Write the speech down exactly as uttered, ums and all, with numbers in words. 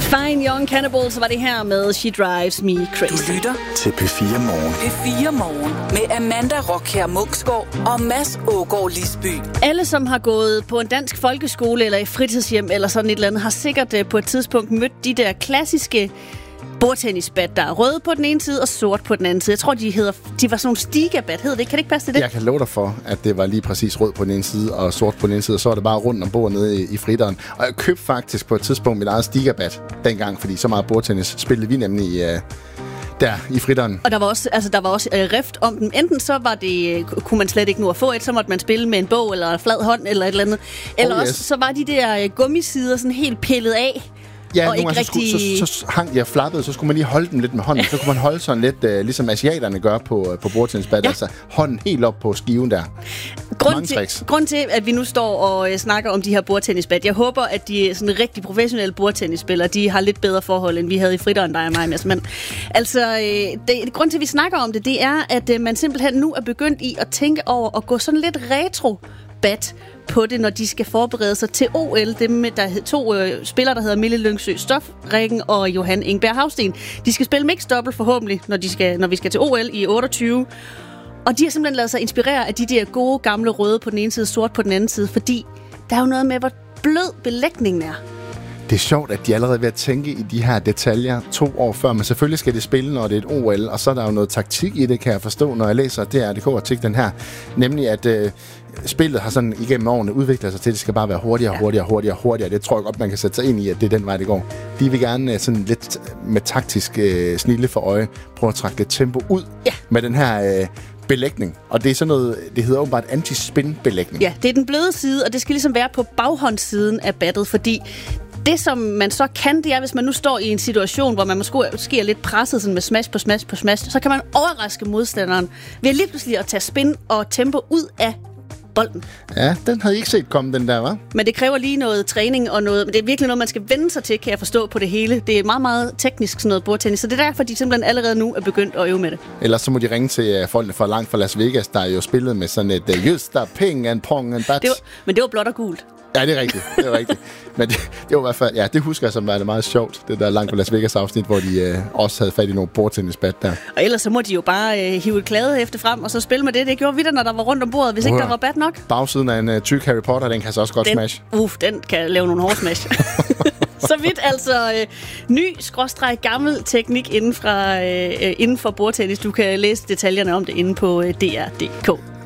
Fine Young Cannibals var det her med She Drives Me Crazy. Du lytter til P fire Morgen. P fire Morgen med Amanda Rockher Munksgaard og Mads Ågaard Lisby. Alle, som har gået på en dansk folkeskole eller i fritidshjem eller sådan et eller andet, har sikkert på et tidspunkt mødt de der klassiske bordtennisbat, der er røde på den ene side og sort på den anden side. Jeg tror, de hedder, de var sådan nogle stigabat. Hedder det? Kan det ikke passe til det? Jeg kan love dig for, at det var lige præcis rød på den ene side og sort på den ene side, og så var det bare rundt om bord nede i, i fritteren. Og jeg købte faktisk på et tidspunkt mit eget stigabat dengang, fordi så meget bordtennis spillede vi nemlig uh, der i fritteren. Og der var også, altså, der var også uh, rift om den. Enten så var det, uh, kunne man slet ikke nå at få et, så måtte man spille med en bog eller en flad hånd eller et eller andet. Eller oh, yes. også så var de der uh, gummisider sådan helt pillet af. Ja, nogle gange rigtig... så, skulle, så, så hang jeg flappede, så skulle man lige holde dem lidt med hånden. Så kunne man holde sådan lidt, uh, ligesom asiaterne gør på, uh, på bordtennisbat. Ja. Altså hånden helt op på skiven der. Grund til, grund til, at vi nu står og uh, snakker om de her bordtennisbat. Jeg håber, at de sådan rigtig professionelle bordtennisspillere, de har lidt bedre forhold, end vi havde i fritteren, dig og mig, Mads. Men altså, uh, det, grund til, at vi snakker om det, det er, at uh, man simpelthen nu er begyndt i at tænke over at gå sådan lidt retro-bat på det, når de skal forberede sig til O L. Dem, der er to øh, spillere, der hedder Mille Lyngsø Stofrikken og Johan Ingberg Havsten. De skal spille mixed double forhåbentlig, når, de skal, når vi skal til O L i otteogtyve. Og de har simpelthen ladet sig inspirere af de der gode, gamle røde på den ene side, sort på den anden side, fordi der er jo noget med, hvor blød belægningen er. Det er sjovt, at de allerede er ved at tænke i de her detaljer to år før, men selvfølgelig skal det spille, når det er et O L, og så er der jo noget taktik i det, kan jeg forstå, når jeg læser D R punktum D K-artiklen her, nemlig at øh, spillet har sådan igennem årene udviklet sig til, at det skal bare være hurtigere, ja. hurtigere, hurtigere, hurtigere. Det tror jeg godt, man kan sætte sig ind i, at det er den vej, det går. De vil gerne sådan lidt med taktisk øh, snille for øje prøve at trække lidt tempo ud ja. med den her... Øh, belægning. Og det er sådan noget, det hedder åbenbart anti-spin-belægning. Ja, det er den bløde side, og det skal ligesom være på baghåndssiden af battet, fordi det, som man så kan, det er, hvis man nu står i en situation, hvor man måske, måske er lidt presset sådan med smash på smash på smash, så kan man overraske modstanderen ved lige pludselig at tage spin og tempo ud af bolden. Ja, den havde I ikke set komme, den der, hva'? Men det kræver lige noget træning og noget, men det er virkelig noget, man skal vende sig til, kan jeg forstå på det hele. Det er meget, meget teknisk sådan noget bordtennis, så det er derfor, de simpelthen allerede nu er begyndt at øve med det. Ellers så må de ringe til uh, folkene fra langt fra Las Vegas, der er jo spillet med sådan et uh, just der ping and pong and bat. Det var, men det var blåt og gult. Ja, det er rigtigt. Det er rigtigt. Men det, det var i hvert fald, ja, det husker jeg som var det meget sjovt, det der langt på Las Vegas afsnit, hvor de øh, også havde fat i nogle bordtennisbat der. Og ellers så må de jo bare øh, hive et kladehæfte frem og så spille med det. Det gjorde vi da, når der var rundt om bordet, hvis uh, ikke der var bat nok. Bagsiden af en uh, tyk Harry Potter, den kan så også godt den, smash. Uh, den kan lave nogle hårde smash. Så vidt altså øh, ny skråstreg gammel teknik inden, fra, øh, inden for bordtennis. Du kan læse detaljerne om det inde på øh, D R punktum D K.